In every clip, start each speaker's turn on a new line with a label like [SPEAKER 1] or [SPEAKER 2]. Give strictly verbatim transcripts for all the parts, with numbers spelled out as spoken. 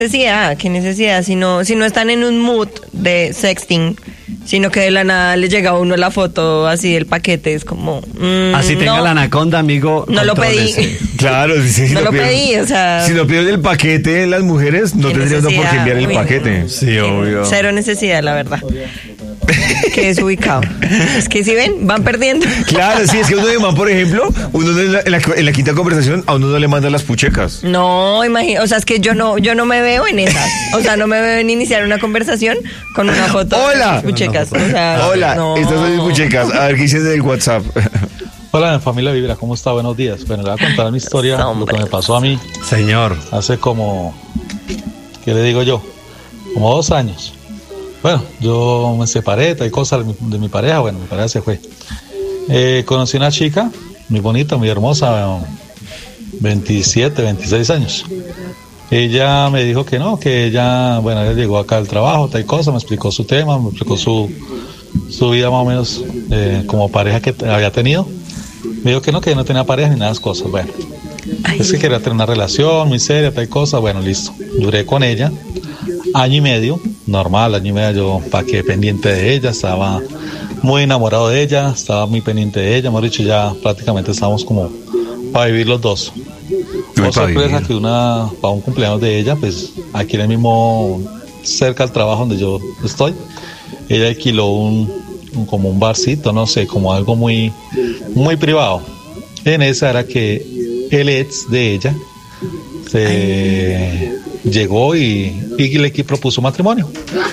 [SPEAKER 1] necesidad, qué necesidad, si no, si no están en un mood de sexting, sino que de la nada les llega a uno la foto así del paquete, es como... Mm,
[SPEAKER 2] así tenga
[SPEAKER 1] no,
[SPEAKER 2] la anaconda, amigo.
[SPEAKER 1] No lo pedí.
[SPEAKER 3] Claro, sí, sí,
[SPEAKER 1] no
[SPEAKER 3] si
[SPEAKER 1] lo
[SPEAKER 3] piden,
[SPEAKER 1] pedí, o sea...
[SPEAKER 3] Si no piden el paquete las mujeres, no tendrían por qué enviar el
[SPEAKER 1] uy,
[SPEAKER 3] paquete.
[SPEAKER 1] No.
[SPEAKER 3] Sí, obvio.
[SPEAKER 1] Cero necesidad, la verdad. Que es ubicado. Es que si ven, van perdiendo.
[SPEAKER 3] Claro, sí, es que uno de man, por ejemplo, uno en la, en, la, en la quinta conversación a uno no le manda las puchecas.
[SPEAKER 1] No, imagino, o sea, es que yo no, yo no me veo en esas. O sea, no me veo en iniciar una conversación con una foto
[SPEAKER 3] Hola.
[SPEAKER 1] de puchecas. O sea,
[SPEAKER 3] hola,
[SPEAKER 1] no.
[SPEAKER 3] Estas son mis puchecas. A ver qué dices del WhatsApp.
[SPEAKER 4] Hola, familia Vibra, ¿cómo está? Buenos días. Bueno, le voy a contar mi historia, lo que me pasó a mí.
[SPEAKER 2] Señor.
[SPEAKER 4] Hace como, ¿qué le digo yo? Como dos años. Bueno, yo me separé, hay cosas de mi, de mi pareja, bueno, mi pareja se fue. Eh, conocí una chica muy bonita, muy hermosa, veintisiete, veintiséis años. Ella me dijo que no, que ella, bueno, ella llegó acá al trabajo, tal cosa, me explicó su tema, me explicó su, su vida más o menos eh, como pareja que había tenido. Me dijo que no, que no tenía pareja ni nada de esas cosas. Bueno, Ay. es que quería tener una relación muy seria, tal cosa, bueno, listo. Duré con ella año y medio, normal, año y medio yo para que pendiente de ella, estaba muy enamorado de ella, estaba muy pendiente de ella, hemos dicho ya prácticamente estábamos como para vivir los dos. Por sorpresa que una, para un cumpleaños de ella, pues aquí en el mismo, cerca del trabajo donde yo estoy, ella alquiló un, un como un barcito, no sé, como algo muy, muy privado. En esa era que el ex de ella se... Ay. llegó y, y le propuso matrimonio.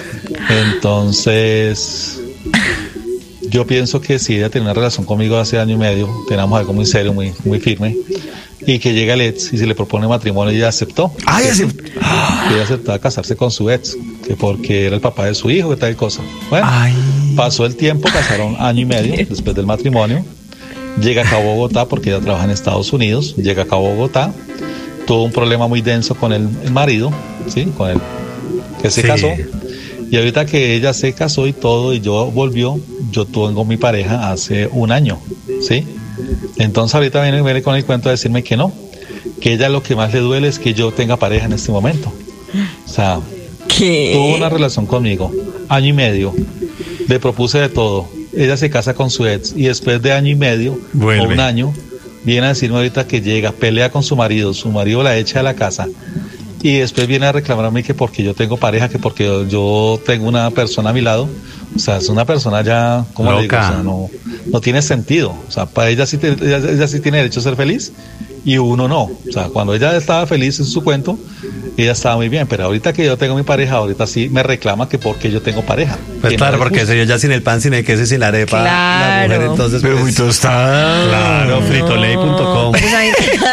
[SPEAKER 4] Entonces yo pienso que si ella tiene una relación conmigo hace año y medio, tenemos algo muy serio, muy, muy firme, y que llega el ex y se le propone matrimonio, ella aceptó.
[SPEAKER 3] Ay, aceptó.
[SPEAKER 4] Ella aceptó casarse con su ex, que porque era el papá de su hijo, que tal cosa. Bueno, Ay. pasó el tiempo, pasaron año y medio después del matrimonio. Llega acá a Bogotá porque ella trabaja en Estados Unidos. Llega acá a Bogotá. Tuvo un problema muy denso con el, el marido, ¿sí? Con el que se sí. casó. Y ahorita que ella se casó y todo, y yo volvió, yo tuve con mi pareja hace un año, ¿sí? Entonces ahorita viene, viene con el cuento de decirme que no, que ella lo que más le duele es que yo tenga pareja en este momento. O sea, ¿qué? Tuvo una relación conmigo, año y medio, le propuse de todo. Ella se casa con su ex y después de año y medio, Vuelve. o un año, viene a decirme ahorita que llega, pelea con su marido, su marido la echa de la casa y después viene a reclamarme que porque yo tengo pareja, que porque yo, yo tengo una persona a mi lado. O sea, es una persona ya, ¿cómo le digo? O sea, no, no tiene sentido. O sea, para ella sí, te, ella, ella sí tiene derecho a ser feliz y uno no. O sea, cuando ella estaba feliz en su cuento, ella estaba muy bien, pero ahorita que yo tengo mi pareja, ahorita sí me reclama que porque yo tengo pareja.
[SPEAKER 2] Pues claro, no porque soy yo ya sin el pan, sin el queso y sin la arepa,
[SPEAKER 1] claro.
[SPEAKER 2] la mujer, entonces
[SPEAKER 3] pero
[SPEAKER 2] pues,
[SPEAKER 3] muy tostada.
[SPEAKER 2] Claro,
[SPEAKER 1] no.
[SPEAKER 2] fritoley punto com.
[SPEAKER 1] ¿Saben?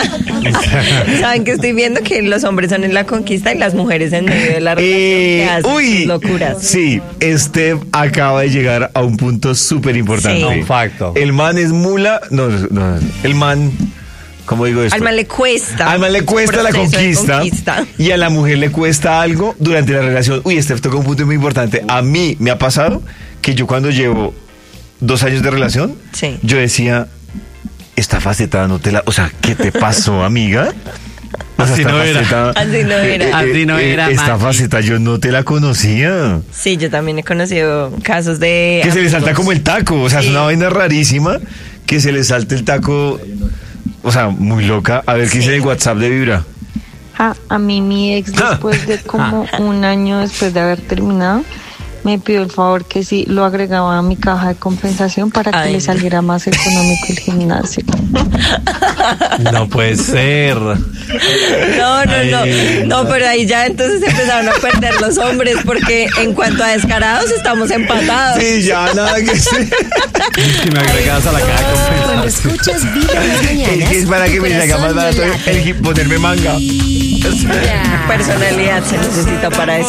[SPEAKER 1] ¿Saben que estoy viendo que los hombres son en la conquista y las mujeres en medio de la relación?
[SPEAKER 3] Eh, uy,
[SPEAKER 1] locuras.
[SPEAKER 3] Sí, este acaba de llegar a un punto súper importante.
[SPEAKER 1] Sí.
[SPEAKER 2] Un facto.
[SPEAKER 3] El man es mula, no, no, el man... ¿Cómo digo esto?
[SPEAKER 1] Al man le cuesta.
[SPEAKER 3] Al man le cuesta la conquista, conquista. Y a la mujer le cuesta algo durante la relación. Uy, este toca un punto muy importante. A mí me ha pasado que yo cuando llevo dos años de relación,
[SPEAKER 1] sí.
[SPEAKER 3] yo decía, esta faceta no te la... O sea, ¿qué te pasó, amiga? O sea,
[SPEAKER 2] Así, no faceta,
[SPEAKER 1] Así no era.
[SPEAKER 3] Eh,
[SPEAKER 2] Así no
[SPEAKER 3] eh,
[SPEAKER 2] era.
[SPEAKER 3] Esta
[SPEAKER 2] Maki.
[SPEAKER 3] faceta yo no te la conocía.
[SPEAKER 1] Sí, yo también he conocido casos de...
[SPEAKER 3] Que amigos. Se le salta como el taco. O sea, sí. Es una vaina rarísima que se le salte el taco... O sea, muy loca. A ver, ¿qué dice el WhatsApp de Vibra?
[SPEAKER 5] Ah, a mí mi ex, después de como un año después de haber terminado, me pidió el favor que sí lo agregaba a mi caja de compensación para que Ay. le saliera más económico el gimnasio.
[SPEAKER 2] No puede ser.
[SPEAKER 1] No, no, no. No, pero ahí ya entonces empezaron a perder los hombres porque en cuanto a descarados estamos empatados.
[SPEAKER 3] Sí, ya nada que ser.
[SPEAKER 2] Si me agregas a la caja de compensación.
[SPEAKER 6] Cuando escuchas Vibra en las mañanas,
[SPEAKER 3] es para que me salga más barato el, el ponerme manga.
[SPEAKER 1] Personalidad se necesita para eso.